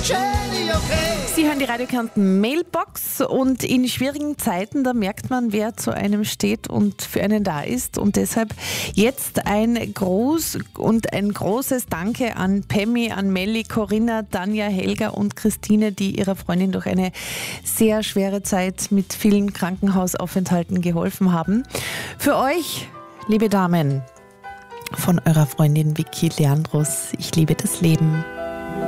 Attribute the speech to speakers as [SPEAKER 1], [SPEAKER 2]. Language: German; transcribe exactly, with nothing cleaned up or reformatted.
[SPEAKER 1] Jenny, okay.
[SPEAKER 2] Sie hören die Radio Kärnten Mailbox und in schwierigen Zeiten, da merkt man, wer zu einem steht und für einen da ist. Und deshalb jetzt ein Gruß und ein großes Danke an Pemmi, an Melli, Corinna, Tanja, Helga und Christine, die ihrer Freundin durch eine sehr schwere Zeit mit vielen Krankenhausaufenthalten geholfen haben. Für euch, liebe Damen, von eurer Freundin Vicky Leandros, ich liebe das Leben.